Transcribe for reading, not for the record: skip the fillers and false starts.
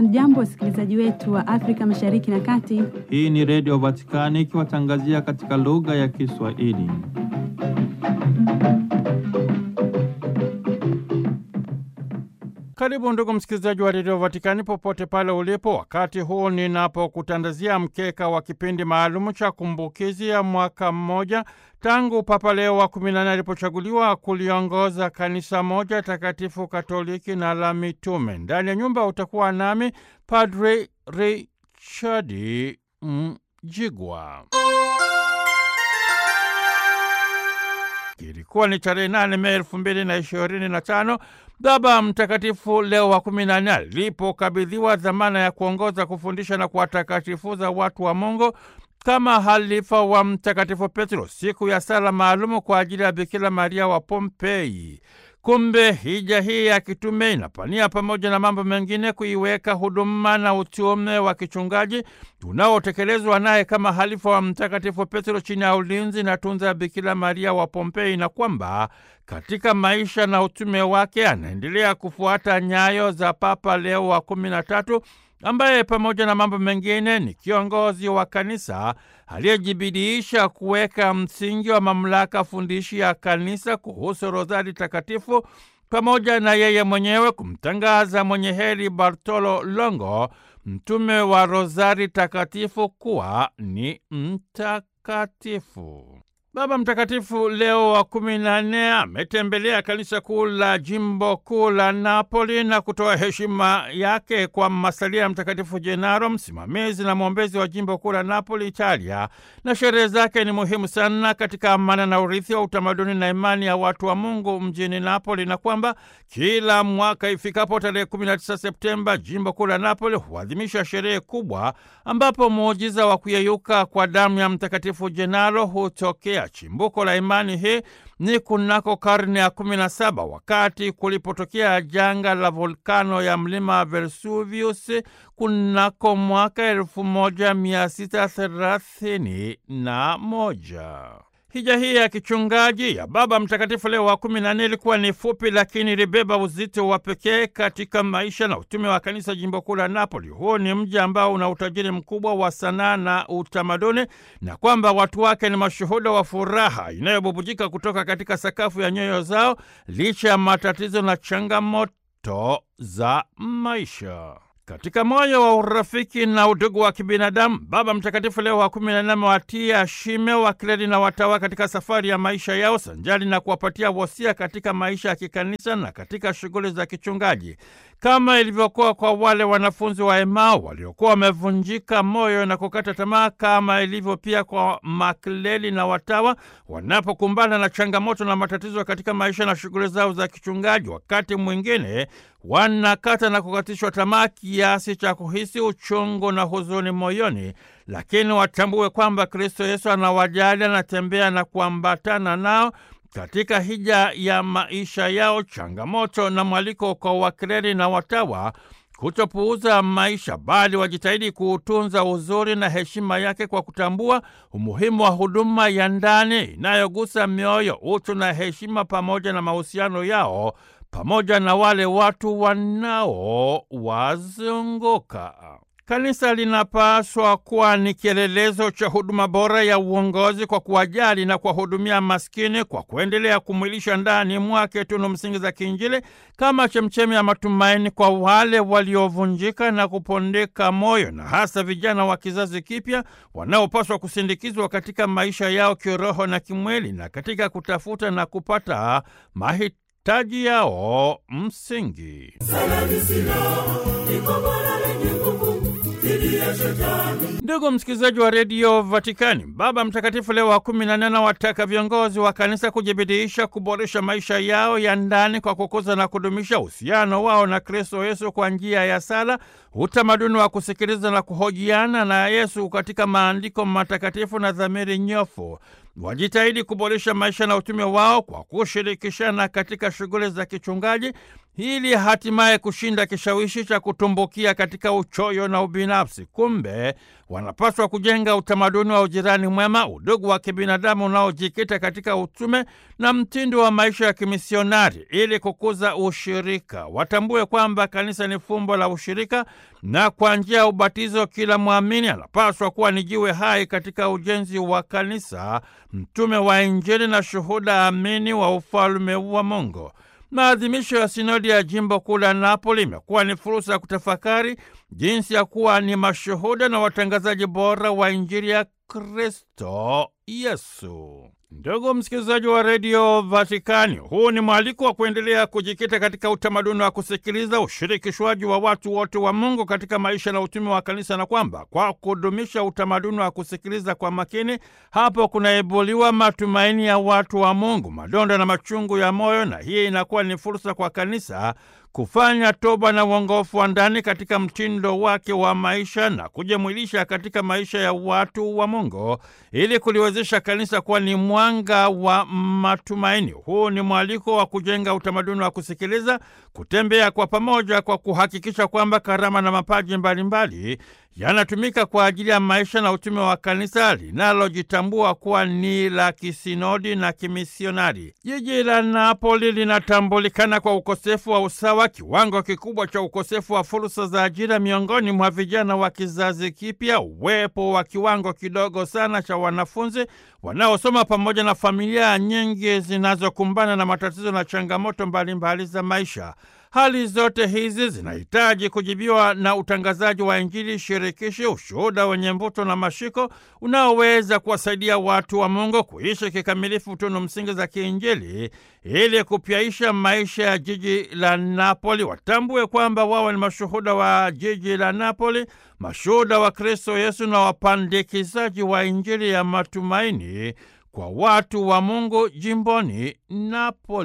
Hamjambo wasikilizaji wetu wa Afrika Mashariki na Kati. Hii ni Radio Vatikani ikiwatangazia katika lugha ya Kiswahili. Karibu ndugu msikilizaji wa Radio Vatikani popote pale ulipo, wakati huu ninapokutandazia mkeka wa kipindi maalumu cha kumbukizi ya mwaka mmoja tangu Papa Leo wa 14 alipochaguliwa kuliongoza kanisa moja takatifu Katoliki na la mitume. Ndani ya nyumba utakuwa nami Padre Richard Mjigwa. Ilikuwa ni tarehe 8 Mei 2025 Baba Mtakatifu Leo wa 14 alipokabidhiwa dhamana ya kuongoza, kufundisha na kuwatakatifuza watu wa Mungu kama halifa wa Mtakatifu Petro, siku ya sala maalumu kwa ajili ya Bikira Maria wa Pompei. Kumbe hija hii ya kitume inapania pamoja na mambo mengine kuiweka huduma na utume wa kichungaji unaotekelezwa naye kama halifa wa Mtakatifu Petro chini ya ulinzi na tunza Bikira Maria wa Pompei, na kwamba katika maisha na utume wake anaendelea kufuata nyayo za Papa Leo wa 13 ambaye pamoja na mambo mengine ni kiongozi wa kanisa aliyejibidiisha kuweka msingi wa mamlaka fundishi ya kanisa kuhusu rozari takatifu, pamoja na yeye mwenyewe kumtangaza mwenye heri Bartolo Longo, mtume wa rozari takatifu, kuwa ni mtakatifu. Baba Mtakatifu Leo wa 14 ametembelea kanisa kuu la jimbo kuu la Napoli na kutoa heshima yake kwa masalia ya Mtakatifu Jenaro, msimamizi na mwombezi wa jimbo kuu la Napoli, Italia, na sherehe zake ni muhimu sana katika amana na urithi wa utamaduni na imani ya watu wa Mungu mjini Napoli, na kwamba kila mwaka ifikapo tarehe 19 Septemba jimbo kuu la Napoli huadhimisha sherehe kubwa ambapo muujiza wa kuyeyuka kwa damu ya Mtakatifu Jenaro hutokea. Chimbuko la imani hii ni kunako karne ya 17 wakati kulipotokea janga la volkano ya mlima Vesuvius kunako mwaka 1631. Hija hii ya kichungaji ya Baba Mtakatifu Leo wa 14 ilikuwa ni fupi, lakini ilibeba uzito wa pekee katika maisha na utume wa kanisa jimbo kuu la Napoli. Huo ni mji ambao una utajiri mkubwa wa sanaa na utamaduni, na kwamba watu wake ni mashuhuda wa furaha inayobubujika kutoka katika sakafu ya nyoyo zao licha ya matatizo na changamoto za maisha. Katika moyo wa urafiki na udugu wa kibinadamu, Baba Mtakatifu Leo wa 14 amewatia shime wakleri na watawa katika safari ya maisha yao, sanjali na kuwapatia wosia katika maisha ya kikanisa na katika shughuli za kichungaji. Kama ilivyokuwa kwa wale wanafunzi wa Emau waliokuwa wamevunjika moyo na kukata tamaa, kama ilivyo pia kwa makleri na watawa wanapokumbana na changamoto na matatizo katika maisha na shughuli zao za kichungaji, wakati mwingine wanakata na kukatishwa tamaa kiasi cha kuhisi uchungu na huzuni moyoni, lakini watambue kwamba Kristo Yesu anawajali, anatembea na kuambatana nao katika hija ya maisha yao. Changamoto na mwaliko kwa wakleri na watawa kutopuuza maisha, bali wajitahidi kuutunza uzuri na heshima yake kwa kutambua umuhimu wa huduma ya ndani inayogusa mioyo, utu na heshima, pamoja na mahusiano yao pamoja na wale watu wanaowazunguka. Kanisa linapaswa kuwa ni kielelezo cha huduma bora ya uongozi kwa kuwajali na kuwahudumia maskini, kwa kuendelea kumwilisha ndani mwake tunu msingi za kiinjili kama chemchemi ya matumaini kwa wale waliovunjika na kupondeka moyo, na hasa vijana wa kizazi kipya wanaopaswa kusindikizwa katika maisha yao kiroho na kimwili, na katika kutafuta na kupata mahitaji yao msingi. Ndugu msikilizaji wa Radio Vatikani, Baba Mtakatifu Leo wa 14 wataka viongozi wa kanisa kujibidiisha kuboresha maisha yao ya ndani kwa kukuza na kudumisha uhusiano wao na Kristo Yesu kwa njia ya sala, utamaduni wa kusikiliza na kuhojiana na Yesu katika maandiko matakatifu na dhamiri nyofu. Wajitahidi kuboresha maisha na utume wao kwa kushirikishana katika shughuli za kichungaji ili hatimaye kushinda kishawishi cha kutumbukia katika uchoyo na ubinafsi. Kumbe wanapaswa kujenga utamaduni wa ujirani mwema, udugu wa kibinadamu unaojikita katika utume na mtindo wa maisha ya kimisionari ili kukuza ushirika. Watambue kwamba kanisa ni fumbo la ushirika na kwa njia ya ubatizo kila mwamini anapaswa kuwa ni jiwe hai katika ujenzi wa kanisa, mtume wa Injili na shuhuda amini wa ufalme wa Mungu. Maadhimisho ya sinodi ya jimbo kuu la Napoli imekuwa ni fursa ya kutafakari jinsi ya kuwa ni mashuhuda na watangazaji bora wa Injili ya Kristo Yesu. Ndugu msikilizaji wa redio Vatikani, huu ni mwaliko wa kuendelea kujikita katika utamaduni wa kusikiliza, ushirikishwaji wa watu wote wa Mungu katika maisha na utume wa kanisa, na kwamba kwa kudumisha utamaduni wa kusikiliza kwa makini, hapo kunaibuliwa matumaini ya watu wa Mungu, madonda na machungu ya moyo, na hii inakuwa ni fursa kwa kanisa kufanya toba na uongofu wa ndani katika mtindo wake wa maisha na kujimwilisha katika maisha ya watu wa Mungu ili kuliwezesha kanisa kuwa ni mwanga wa matumaini. Huu ni mwaliko wa kujenga utamaduni wa kusikiliza, kutembea kwa pamoja kwa kuhakikisha kwamba karama na mapaji mbalimbali yanatumika kwa ajili ya maisha na utume wa kanisa linalojitambua kuwa ni la kisinodi na kimisionari. Jiji la Napoli linatambulikana kwa ukosefu wa usawa, kiwango kikubwa cha ukosefu wa fursa za ajira miongoni mwa vijana wa kizazi kipya, uwepo wa kiwango kidogo sana cha wanafunzi wanaosoma, pamoja na familia nyingi zinazokumbana na matatizo na changamoto mbalimbali za maisha. Hali zote hizi zinahitaji kujibiwa na utangazaji wa Injili shirikishi, ushuhuda wenye mvuto na mashiko unaoweza kuwasaidia watu wa Mungu kuishi kikamilifu tunu msingi za kiinjili ili kupyaisha maisha ya jiji la Napoli. Watambue kwamba wao ni mashuhuda wa jiji la Napoli, mashuhuda wa Kristo Yesu na wapandikizaji wa Injili ya matumaini kwa watu wa Mungu jimboni Napoli.